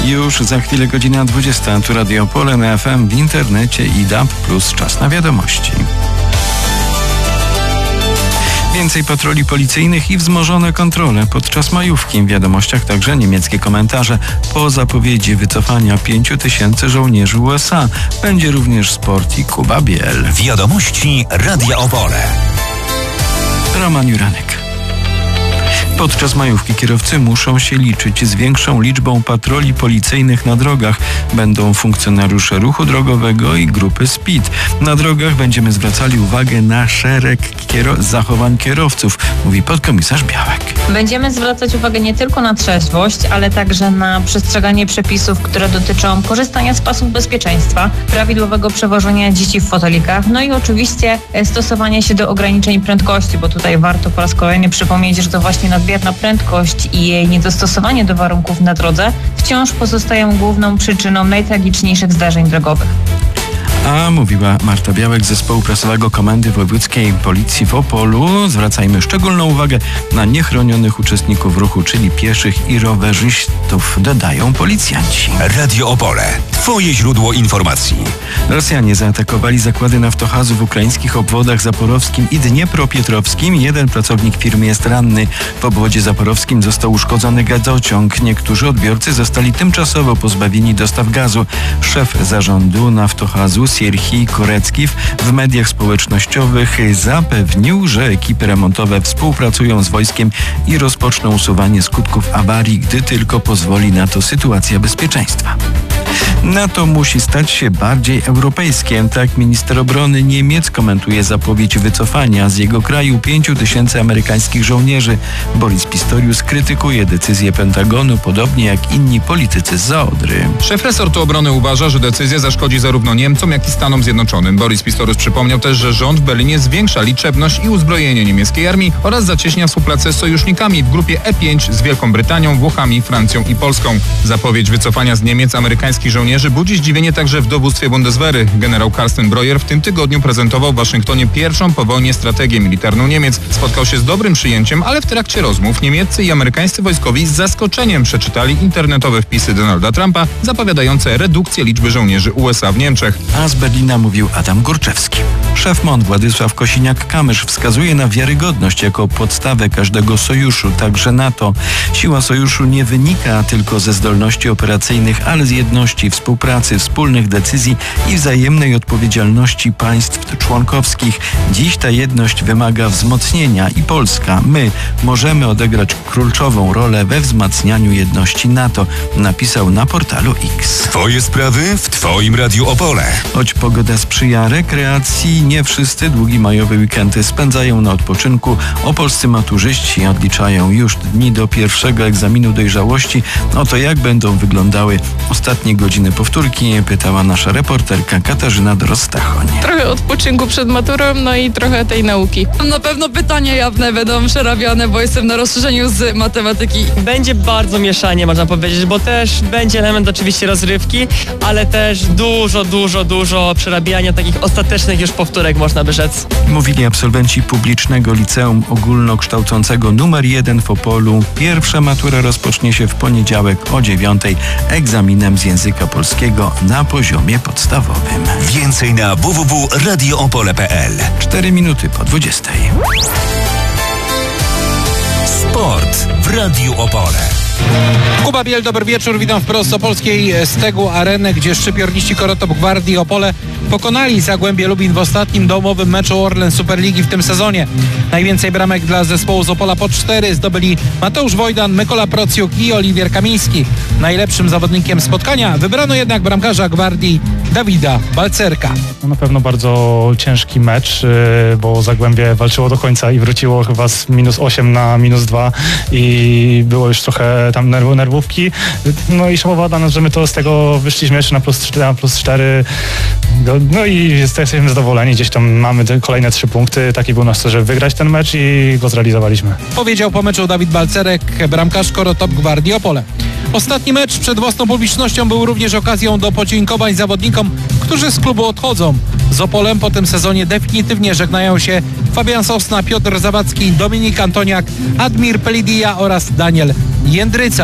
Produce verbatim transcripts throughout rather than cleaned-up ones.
Już za chwilę godzina dwudziesta. Tu Radio Opole na F M, w internecie i D A B plus. Czas na wiadomości. Więcej patroli policyjnych i wzmożone kontrole podczas majówki. W wiadomościach także niemieckie komentarze. Po zapowiedzi wycofania pięciu tysięcy żołnierzy U S A będzie również sport i Kuba Biel. Wiadomości Radia Opole. Roman Juranek. Podczas majówki kierowcy muszą się liczyć z większą liczbą patroli policyjnych na drogach. Będą funkcjonariusze ruchu drogowego i grupy S P I D. Na drogach będziemy zwracali uwagę na szereg kiero- zachowań kierowców, mówi podkomisarz Białek. Będziemy zwracać uwagę nie tylko na trzeźwość, ale także na przestrzeganie przepisów, które dotyczą korzystania z pasów bezpieczeństwa, prawidłowego przewożenia dzieci w fotelikach, no i oczywiście stosowanie się do ograniczeń prędkości, bo tutaj warto po raz kolejny przypomnieć, że to właśnie nadmierna prędkość i jej niedostosowanie do warunków na drodze wciąż pozostają główną przyczyną najtragiczniejszych zdarzeń drogowych. A mówiła Marta Białek z zespołu prasowego Komendy Wojewódzkiej Policji w Opolu. Zwracajmy szczególną uwagę na niechronionych uczestników ruchu, czyli pieszych i rowerzystów, dodają policjanci. Radio Opole. Twoje źródło informacji. Rosjanie zaatakowali zakłady Naftohazu w ukraińskich obwodach zaporowskim i Dniepropietrowskim. Jeden pracownik firmy jest ranny. W obwodzie zaporowskim został uszkodzony gazociąg. Niektórzy odbiorcy zostali tymczasowo pozbawieni dostaw gazu. Szef zarządu Naftohazu Sierhij Koreckiw w mediach społecznościowych zapewnił, że ekipy remontowe współpracują z wojskiem i rozpoczną usuwanie skutków awarii, gdy tylko pozwoli na to sytuacja bezpieczeństwa. NATO musi stać się bardziej europejskie. Tak minister obrony Niemiec komentuje zapowiedź wycofania z jego kraju pięciu tysięcy amerykańskich żołnierzy. Boris Pistorius krytykuje decyzję Pentagonu, podobnie jak inni politycy zza Odry. Szef resortu obrony uważa, że decyzja zaszkodzi zarówno Niemcom, jak i Stanom Zjednoczonym. Boris Pistorius przypomniał też, że rząd w Berlinie zwiększa liczebność i uzbrojenie niemieckiej armii oraz zacieśnia współpracę z sojusznikami w grupie E pięć z Wielką Brytanią, Włochami, Francją i Polską. Zapowiedź wycofania z Niemiec amerykańskich żołnierzy budzi zdziwienie także w dowództwie Bundeswehry. Generał Carsten Breuer w tym tygodniu prezentował w Waszyngtonie pierwszą po wojnie strategię militarną Niemiec. Spotkał się z dobrym przyjęciem, ale w trakcie rozmów niemieccy i amerykańscy wojskowi z zaskoczeniem przeczytali internetowe wpisy Donalda Trumpa zapowiadające redukcję liczby żołnierzy U S A w Niemczech. A z Berlina mówił Adam Górczewski. Szef M O N Władysław Kosiniak-Kamysz wskazuje na wiarygodność jako podstawę każdego sojuszu, także NATO. Siła sojuszu nie wynika tylko ze zdolności operacyjnych, ale z jedności, współpracy, wspólnych decyzji i wzajemnej odpowiedzialności państw członkowskich. Dziś ta jedność wymaga wzmocnienia i Polska, my możemy odegrać kluczową rolę we wzmacnianiu jedności NATO, napisał na portalu X. Twoje sprawy w Twoim Radiu Opole. Choć pogoda sprzyja rekreacji, nie wszyscy długi majowy weekendy spędzają na odpoczynku. Opolscy maturzyści odliczają już dni do pierwszego egzaminu dojrzałości. Oto jak będą wyglądały ostatnie godziny powtórki, pytała nasza reporterka Katarzyna Dorostachoń. Trochę odpoczynku przed maturą, no i trochę tej nauki. Na pewno pytania jawne będą przerabiane, bo jestem na rozszerzeniu z matematyki. Będzie bardzo mieszanie, można powiedzieć, bo też będzie element oczywiście rozrywki, ale też dużo, dużo, dużo przerabiania takich ostatecznych już powtórek, można by rzec. Mówili absolwenci publicznego liceum ogólnokształcącego numer jeden w Opolu. Pierwsza matura rozpocznie się w poniedziałek o dziewiątej egzaminem z języka polskiego na poziomie podstawowym. Więcej na w w w kropka radio opole kropka p l. Cztery minuty po dwudziestej. Sport w Radiu Opole. Kuba Biel, dobry wieczór, witam wprost z opolskiej Stegu Areny, gdzie szczypiorniści Korotop Gwardii Opole pokonali Zagłębie Lubin w ostatnim domowym meczu Orlen Superligi w tym sezonie. Najwięcej bramek dla zespołu z Opola po cztery zdobyli Mateusz Wojdan, Mykola Procjuk i Oliwier Kamiński. Najlepszym zawodnikiem spotkania wybrano jednak bramkarza Gwardii Dawida Balcerka. No na pewno bardzo ciężki mecz, bo Zagłębie walczyło do końca i wróciło chyba z minus osiem na minus dwa i było już trochę tam nerw, nerwówki. No i szapowa dla nas, że my to z tego wyszliśmy jeszcze na plus cztery, na plus cztery. No i jesteśmy zadowoleni. Gdzieś tam mamy te kolejne trzy punkty. Taki był nasz cel, żeby wygrać ten mecz i go zrealizowaliśmy. Powiedział po meczu Dawid Balcerek, bramkarz Korotop Gwardii Opole. Ostatni mecz przed własną publicznością był również okazją do podziękowań zawodnikom, którzy z klubu odchodzą. Z Opolem po tym sezonie definitywnie żegnają się Fabian Sosna, Piotr Zawadzki, Dominik Antoniak, Admir Pelidija oraz Daniel Jędryca.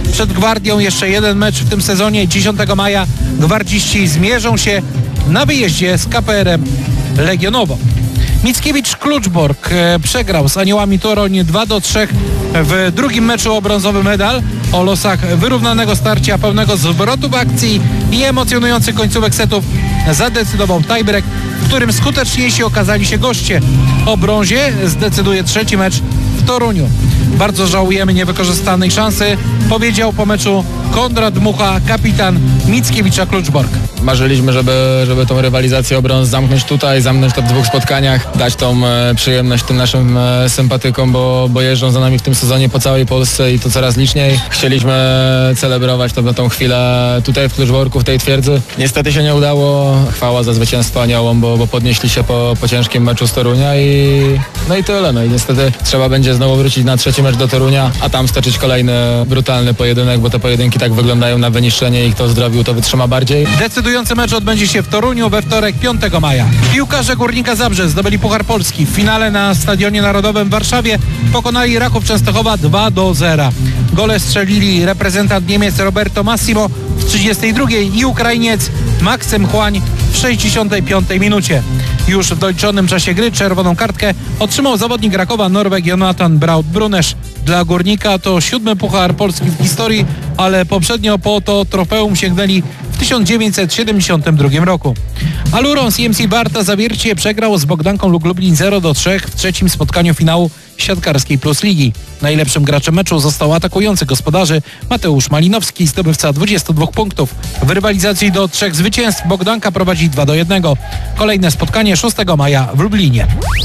Przed Gwardią jeszcze jeden mecz w tym sezonie. dziesiątego maja gwardziści zmierzą się na wyjeździe z K P R-em Legionowo. Mickiewicz Kluczbork przegrał z Aniołami Toruń dwa do trzech w drugim meczu o brązowy medal. O losach wyrównanego starcia, pełnego zwrotu w akcji i emocjonujących końcówek setów zadecydował tiebreak, w którym skuteczniejsi okazali się goście. O brązie zdecyduje trzeci mecz w Toruniu. Bardzo żałujemy niewykorzystanej szansy, powiedział po meczu Konrad Mucha, kapitan Mickiewicza Kluczbork. Marzyliśmy, żeby, żeby tą rywalizację o brąz zamknąć tutaj, zamknąć to w dwóch spotkaniach, dać tą e, przyjemność tym naszym e, sympatykom, bo, bo jeżdżą za nami w tym sezonie po całej Polsce i to coraz liczniej. Chcieliśmy celebrować to, tą chwilę tutaj w Kluczborku, w tej twierdzy. Niestety się nie udało. Chwała za zwycięstwo Aniołom, bo, bo podnieśli się po, po ciężkim meczu z Torunia i no i tyle. No i niestety trzeba będzie znowu wrócić na trzeci mecz do Torunia, a tam stoczyć kolejny brutalny pojedynek, bo te pojedynki tak wyglądają na wyniszczenie i kto zdrowił, to wytrzyma bardziej. Decydujący mecz odbędzie się w Toruniu we wtorek, piątego maja. Piłkarze Górnika Zabrze zdobyli Puchar Polski. W finale na Stadionie Narodowym w Warszawie pokonali Raków Częstochowa dwa do zera. Gole strzelili reprezentant Niemiec Roberto Massimo w trzydziestej drugiej i Ukrainiec Maksym Chłań w sześćdziesiątej piątej minucie. Już w doliczonym czasie gry czerwoną kartkę otrzymał zawodnik Rakowa Norweg Jonathan Braut-Brunesz. Dla Górnika to siódmy Puchar Polski w historii, ale poprzednio po to trofeum sięgnęli w tysiąc dziewięćset siedemdziesiątym drugim roku. Aluron C M C Warta Zawiercie przegrał z Bogdanką Lug Lublin zero do trzech w trzecim spotkaniu finału siatkarskiej Plus Ligi. Najlepszym graczem meczu został atakujący gospodarzy Mateusz Malinowski, zdobywca dwudziestu dwóch punktów. W rywalizacji do trzech zwycięstw Bogdanka prowadzi dwa do jednego. Kolejne spotkanie szóstego maja w Lublinie.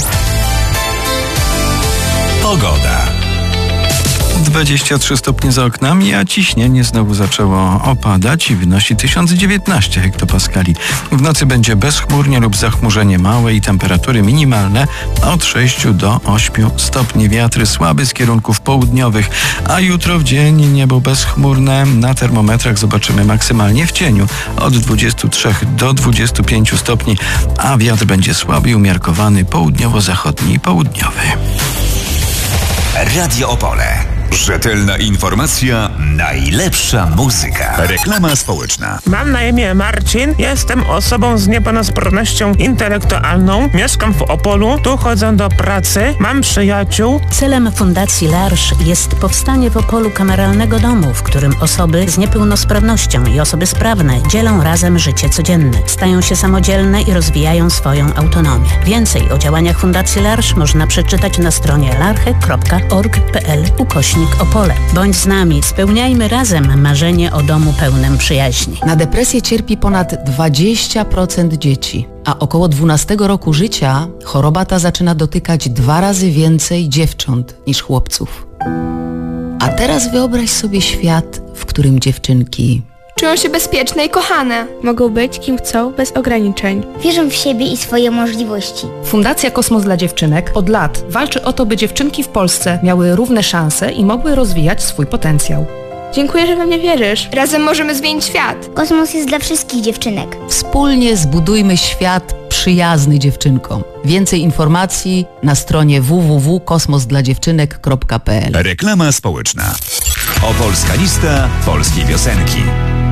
Pogoda. dwadzieścia trzy stopnie za oknami, a ciśnienie znowu zaczęło opadać i wynosi tysiąc dziewiętnaście hektopaskali. W nocy będzie bezchmurnie lub zachmurzenie małe i temperatury minimalne od sześciu do ośmiu stopni. Wiatry słaby z kierunków południowych, a jutro w dzień niebo bezchmurne. Na termometrach zobaczymy maksymalnie w cieniu od dwudziestu trzech do dwudziestu pięciu stopni, a wiatr będzie słaby i umiarkowany południowo-zachodni i południowy. Radio Opole. Rzetelna informacja, najlepsza muzyka. Reklama społeczna. Mam na imię Marcin, jestem osobą z niepełnosprawnością intelektualną, mieszkam w Opolu, tu chodzę do pracy, mam przyjaciół. Celem Fundacji L'Arche jest powstanie w Opolu kameralnego domu, w którym osoby z niepełnosprawnością i osoby sprawne dzielą razem życie codzienne, stają się samodzielne i rozwijają swoją autonomię. Więcej o działaniach Fundacji L'Arche można przeczytać na stronie larche kropka org kropka p l ukośnik Opole. Bądź z nami, spełniajmy razem marzenie o domu pełnym przyjaźni. Na depresję cierpi ponad dwadzieścia procent dzieci, a około dwunastego roku życia choroba ta zaczyna dotykać dwa razy więcej dziewcząt niż chłopców. A teraz wyobraź sobie świat, w którym dziewczynki czują się bezpieczne i kochane. Mogą być kim chcą, bez ograniczeń. Wierzą w siebie i swoje możliwości. Fundacja Kosmos dla Dziewczynek od lat walczy o to, by dziewczynki w Polsce miały równe szanse i mogły rozwijać swój potencjał. Dziękuję, że we mnie wierzysz. Razem możemy zmienić świat. Kosmos jest dla wszystkich dziewczynek. Wspólnie zbudujmy świat przyjazny dziewczynkom. Więcej informacji na stronie w w w kropka kosmos dla dziewczynek kropka p l. Reklama społeczna. Opolska lista polskiej piosenki.